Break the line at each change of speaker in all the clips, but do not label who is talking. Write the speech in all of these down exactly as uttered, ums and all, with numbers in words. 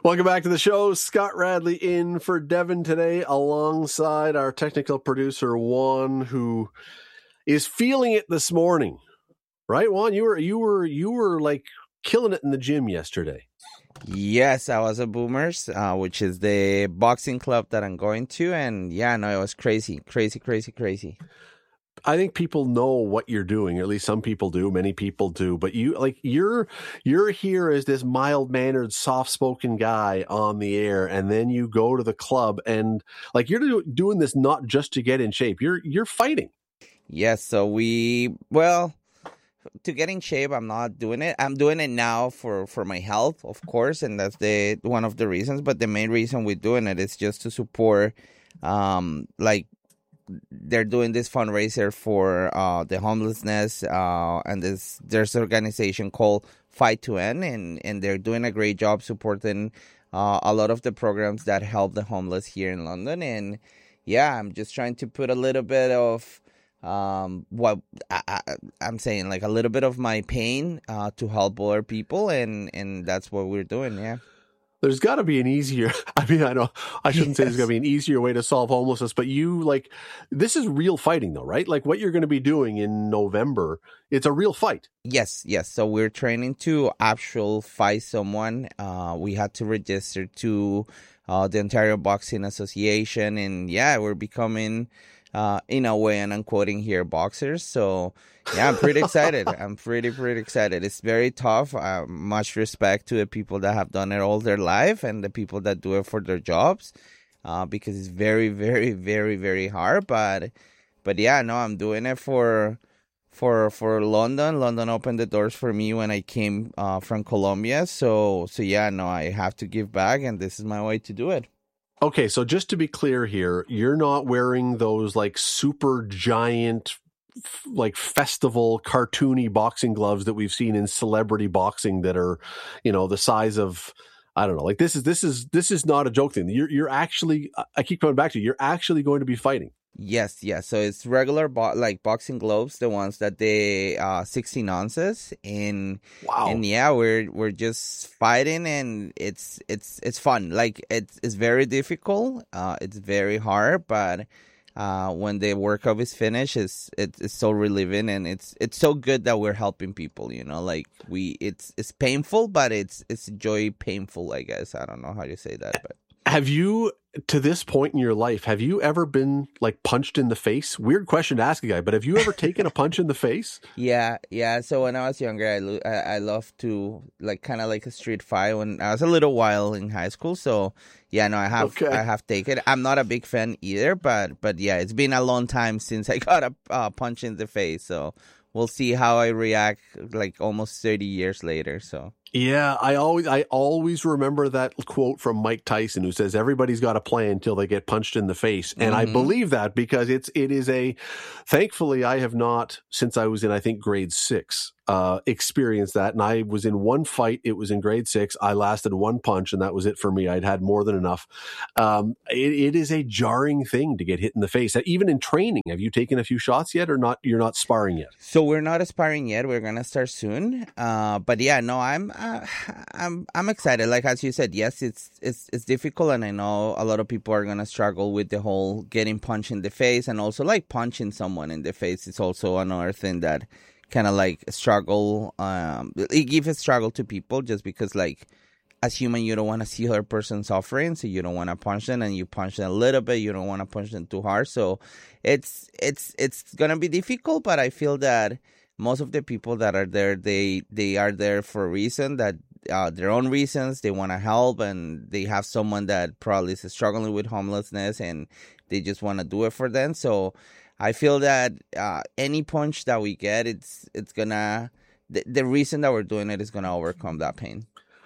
Welcome back to the show. Scott Radley in for Devin today, alongside our technical producer Juan, who is feeling it this morning. Right, Juan? You were you were you were like killing it in the gym yesterday.
Yes, I was at Boomers, uh, which is the boxing club that I'm going to, and yeah, no, it was crazy, crazy, crazy, crazy.
I think people know what you're doing, or at least some people do. Many people do, but you like you're you're here as this mild-mannered, soft-spoken guy on the air, and then you go to the club, and like you're do, doing this not just to get in shape. You're you're fighting.
Yes, so we well to get in shape. I'm not doing it. I'm doing it now for for my health, of course, and that's the one of the reasons. But the main reason we're doing it is just to support, um, like. They're doing this fundraiser for uh, the homelessness, uh, and this there's an organization called Fight to End, and, and they're doing a great job supporting uh, a lot of the programs that help the homeless here in London. And yeah, I'm just trying to put a little bit of um, what I, I, I'm saying, like a little bit of my pain uh, to help other people, and, and that's what we're doing. Yeah.
There's got to be an easier, I mean, I know I shouldn't
yes.
say there's going to be an easier way to solve homelessness, but you like, this is real fighting though, right? Like what you're going to be doing in November, it's a real fight.
Yes, yes. So we're training to actual fight someone. Uh, we had to register to uh, the Ontario Boxing Association, and yeah, we're becoming, uh, in a way, and I'm quoting here, boxers. So yeah, I'm pretty excited. I'm pretty, pretty excited. It's very tough. Uh, much respect to the people that have done it all their life and the people that do it for their jobs, uh, because it's very, very, very, very hard. But, but yeah, no, I'm doing it for, for, for London. London opened the doors for me when I came uh, from Colombia. So, so yeah, no, I have to give back, and this is my way to do it.
Okay, so just to be clear here, you're not wearing those like super giant, like festival cartoony boxing gloves that we've seen in celebrity boxing that are, you know, the size of, I don't know, like this is this is this is not a joke thing. You're you're actually, I keep coming back to you, you're actually going to be fighting.
Yes, yes. So it's regular bo- like boxing gloves, the ones that they uh sixteen ounces, and
wow.
And yeah, we're we're just fighting, and it's it's it's fun. Like it's it's very difficult. Uh, it's very hard, but uh, when the workout is finished, it's it's, it's so relieving, and it's it's so good that we're helping people. You know, like we it's it's painful, but it's it's joy painful. I guess I don't know how to say that, but.
Have you, to this point in your life, have you ever been like punched in the face? Weird question to ask a guy, but have you ever taken a punch in the face?
Yeah, yeah. So when I was younger, I lo- I, I loved to like kind of like a street fight when I was a little while in high school. So yeah, no, I have
okay.
I have taken. I'm not a big fan either, but but yeah, it's been a long time since I got a uh, punch in the face. So we'll see how I react like almost thirty years later. So.
Yeah, I always I always remember that quote from Mike Tyson, who says everybody's got a plan until they get punched in the face. And mm-hmm. I believe that because it's it is a thankfully I have not, since I was in I think grade six, uh experienced that. And I was in one fight, it was in grade six. I lasted one punch and that was it for me. I'd had more than enough. Um it, it is a jarring thing to get hit in the face. Even in training, have you taken a few shots yet or not? You're not sparring yet?
So we're not sparring yet. We're gonna start soon. Uh but yeah, no, I'm Uh, I'm I'm excited. Like as you said, yes, it's it's it's difficult, and I know a lot of people are gonna struggle with the whole getting punched in the face, and also like punching someone in the face is also another thing that kind of like struggle. Um, it gives a struggle to people just because like as human you don't want to see other person suffering, so you don't want to punch them, and you punch them a little bit. You don't want to punch them too hard, so it's it's it's gonna be difficult. But I feel that. Most of the people that are there, they they are there for a reason, that uh, their own reasons. They want to help, and they have someone that probably is struggling with homelessness, and they just want to do it for them. So I feel that uh, any punch that we get, it's it's gonna the, the reason that we're doing it is gonna overcome that pain.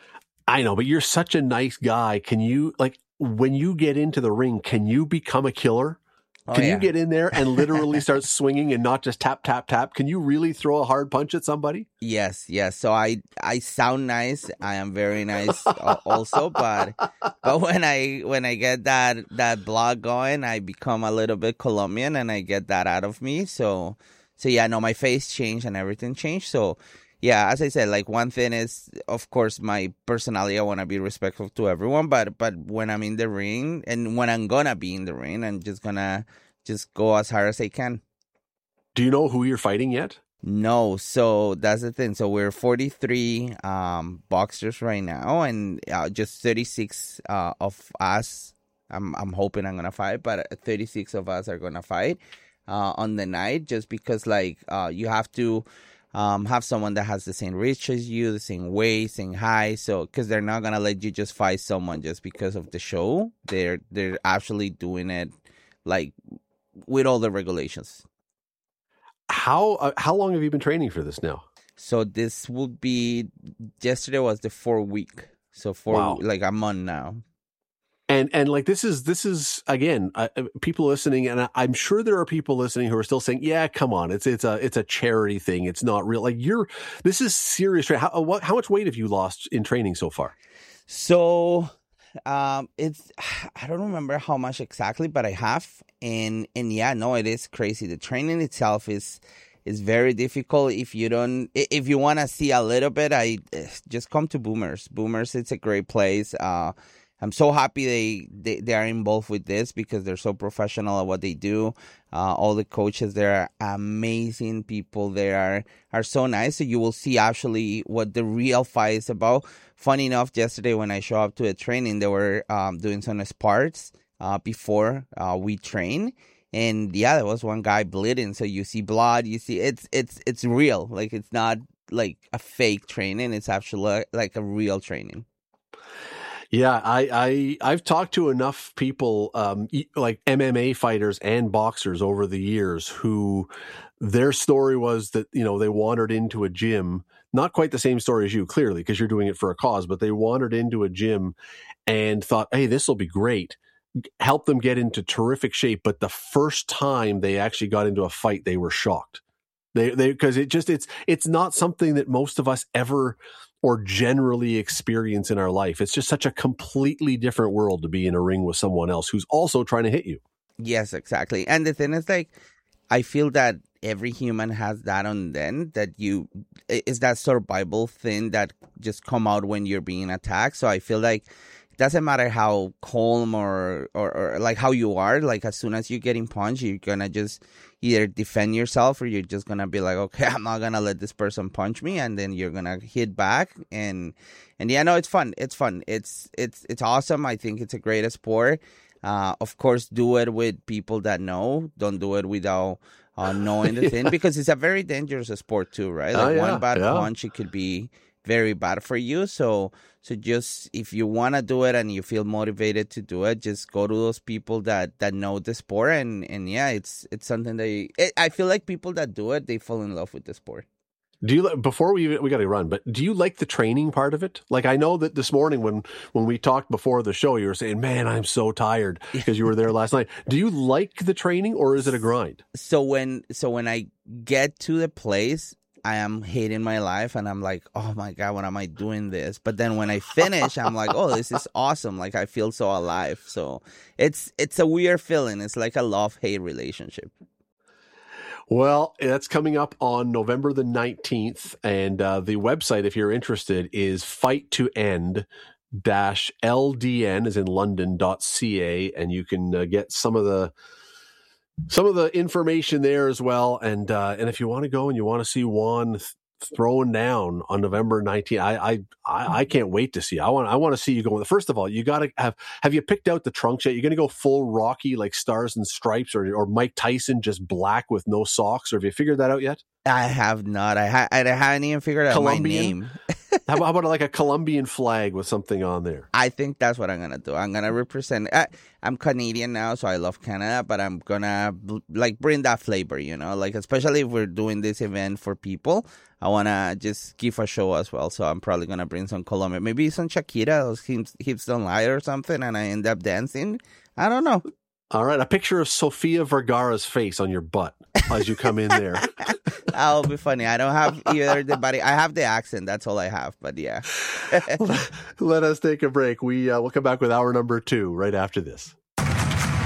I know, but you're such a nice guy. Can you like when you get into the ring? Can you become a killer? Can oh, yeah. you get in there and literally start swinging and not just tap, tap, tap? Can you really throw a hard punch at somebody?
Yes, yes. So I I sound nice. I am very nice also, but but when I when I get that that blood going, I become a little bit Colombian, and I get that out of me. So so yeah, no, my face changed and everything changed. So yeah, as I said, like one thing is, of course, my personality. I want to be respectful to everyone, but but when I'm in the ring and when I'm gonna be in the ring, I'm just gonna just go as hard as I can.
Do you know who you're fighting yet?
No, so that's the thing. So we're forty-three um, boxers right now, and uh, just thirty-six uh, of us. I'm I'm hoping I'm gonna fight, but thirty-six of us are gonna fight uh, on the night, just because like uh, you have to. Um, have someone that has the same reach as you, the same weight, same height. So, because they're not gonna let you just fight someone just because of the show. They're they're actually doing it like with all the regulations.
How uh, how long have you been training for this now?
So this would be yesterday was the four week. So for
Wow.
like a month now.
And and like this is this is again uh, people listening, and I, I'm sure there are people listening who are still saying, "Yeah, come on, it's it's a it's a charity thing. It's not real." Like you're this is serious. How what how much weight have you lost in training so far?
So um, it's I don't remember how much exactly, but I have, and and yeah, no, it is crazy. The training itself is is very difficult. If you don't, if you want to see a little bit, I just come to Boomers. Boomers, it's a great place. Uh, I'm so happy they, they, they are involved with this because they're so professional at what they do. Uh, all the coaches there are amazing people. They are, are so nice. So you will see actually what the real fight is about. Funny enough, yesterday when I show up to a training, they were um, doing some spars uh, before uh, we train. And yeah, there was one guy bleeding. So you see blood, you see it's it's it's real. Like it's not like a fake training. It's actually like a real training.
Yeah, I, I I've talked to enough people, um, like M M A fighters and boxers over the years, who their story was that, you know, they wandered into a gym, not quite the same story as you, clearly, because you're doing it for a cause, but they wandered into a gym and thought, hey, this will be great. Help them get into terrific shape. But the first time they actually got into a fight, they were shocked. They they because it just it's it's not something that most of us ever or generally experience in our life. It's just such a completely different world to be in a ring with someone else who's also trying to hit you.
Yes, exactly. And the thing is, like, I feel that every human has that on them, that you, is that survival thing that just come out when you're being attacked. So I feel like it doesn't matter how calm or, or, or like how you are, like as soon as you're getting punched, you're going to just either defend yourself or you're just going to be like, okay, I'm not going to let this person punch me. And then you're going to hit back. And, and yeah, no, it's fun. It's fun. It's, it's, it's awesome. I think it's a great sport. Uh, of course, do it with people that know. Don't do it without uh, knowing the yeah. thing, because it's a very dangerous sport too, right? Like
oh, yeah,
one bad
yeah.
punch, it could be very bad for you. So, so just if you want to do it and you feel motivated to do it, just go to those people that, that know the sport. And, and yeah, it's it's something they. It, I feel like people that do it, they fall in love with the sport.
Do you, before we we got to run, but do you like the training part of it? Like, I know that this morning when when we talked before the show, you were saying, "Man, I'm so tired," because you were there last night. Do you like the training, or is it a grind?
So when so when I get to the place, I am hating my life, and I'm like, "Oh my God, what am I doing this?" But then when I finish, I'm like, "Oh, this is awesome!" Like I feel so alive. So it's it's a weird feeling. It's like a love-hate relationship.
Well, that's coming up on November the nineteenth, and uh, the website, if you're interested, is fight to end dash L D N, as in London, dot C A, and you can uh, get some of the some of the information there as well. And uh, and if you want to go and you want to see Juan th- throwing down on November nineteenth, I, I I I can't wait to see. I want I want to see you going. First of all, you got to have have you picked out the trunks yet? You're going to go full Rocky, like Stars and Stripes, or or Mike Tyson, just black with no socks, or have you figured that out yet?
I have not. I, ha- I haven't even figured out Colombian? my name.
how, about, how about like a Colombian flag with something on there?
I think that's what I'm going to do. I'm going to represent. I, I'm Canadian now, so I love Canada, but I'm going to like bring that flavor, you know, like especially if we're doing this event for people. I want to just give a show as well. So I'm probably going to bring some Colombian, maybe some Shakira, those hips, hips don't lie or something, and I end up dancing. I don't know.
All right. A picture of Sofia Vergara's face on your butt as you come in there.
That'll be funny. I don't have either the body. I have the accent. That's all I have. But yeah.
Let us take a break. We, uh, we'll come back with hour number two right after this.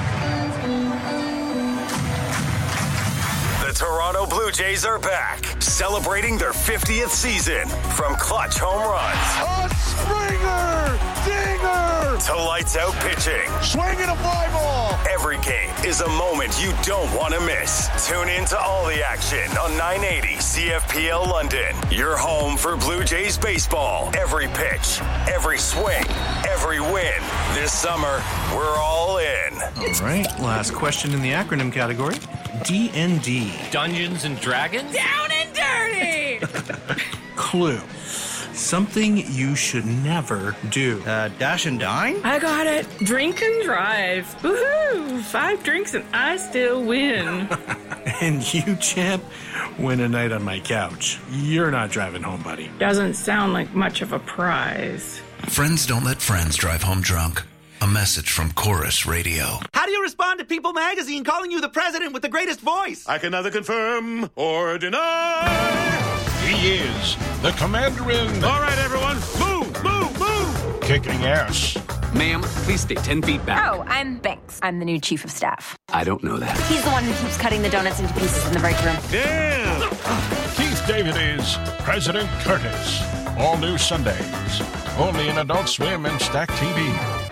The Toronto Blue Jays are back. celebrating their fiftieth season. From clutch home runs.
A Springer! Dinger!
To lights out pitching.
Swinging a fly ball!
Every game is a moment you don't want to miss. Tune in to all the action on nine eighty C F P L London. Your home for Blue Jays baseball. Every pitch, every swing, every win. This summer, we're all in.
All right, last question in the acronym category. D and D.
Dungeons and Dragons?
Down and dirty!
Clue. Something you should never do.
Uh, dash and dine?
I got it. Drink and drive. Woohoo! Five drinks and I still win.
And you, champ, win a night on my couch. You're not driving home, buddy.
Doesn't sound like much of a prize.
Friends don't let friends drive home drunk. A message from Chorus Radio.
How do you respond to People Magazine calling you the president with the greatest voice?
I can neither confirm or deny. He is the commander-in.
All right, everyone, move, move, move!
Kicking ass.
Ma'am, please stay ten feet back.
Oh, I'm Banks. I'm the new chief of staff.
I don't know that.
He's the one who keeps cutting the donuts into pieces in the break room.
Damn! Keith David is President Curtis. All new Sundays. Only in Adult Swim and Stack T V.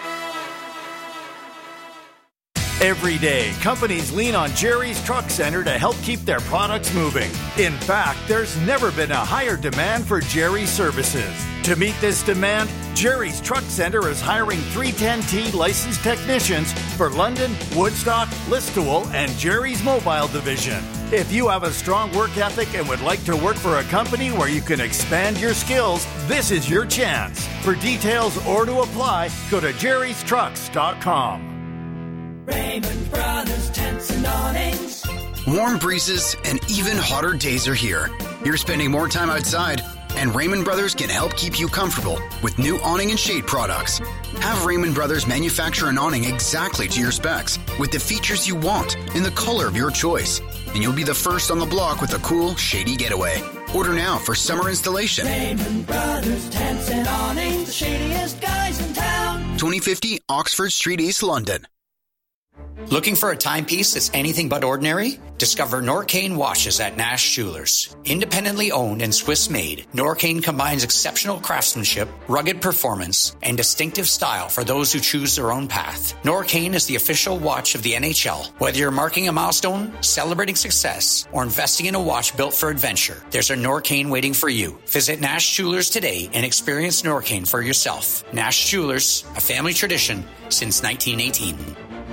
Every day, companies lean on Jerry's Truck Center to help keep their products moving. In fact, there's never been a higher demand for Jerry's services. To meet this demand, Jerry's Truck Center is hiring three ten T licensed technicians for London, Woodstock, Listowel, and Jerry's Mobile Division. If you have a strong work ethic and would like to work for a company where you can expand your skills, this is your chance. For details or to apply, go to jerrys trucks dot com.
Raymond Brothers Tents and Awnings.
Warm breezes and even hotter days are here. You're spending more time outside, and Raymond Brothers can help keep you comfortable with new awning and shade products. Have Raymond Brothers manufacture an awning exactly to your specs with the features you want in the color of your choice, and you'll be the first on the block with a cool, shady getaway. Order now for summer installation.
Raymond Brothers Tents and Awnings, the shadiest guys in town.
twenty fifty Oxford Street, East London.
Looking for a timepiece that's anything but ordinary? Discover Norcane watches at Nash Jewelers. Independently owned and Swiss-made, Norcane combines exceptional craftsmanship, rugged performance, and distinctive style for those who choose their own path. Norcane is the official watch of the N H L. Whether you're marking a milestone, celebrating success, or investing in a watch built for adventure, there's a Norcane waiting for you. Visit Nash Jewelers today and experience Norcane for yourself. Nash Jewelers, a family tradition since nineteen eighteen.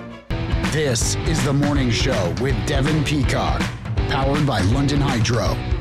This is The Morning Show with Devin Peacock, powered by London Hydro.